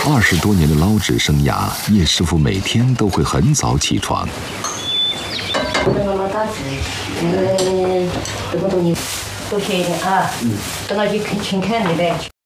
20多年的捞纸生涯，叶师傅每天都会很早起床。 等我打字，这么多年多学一点啊。等到去勤恳那边去。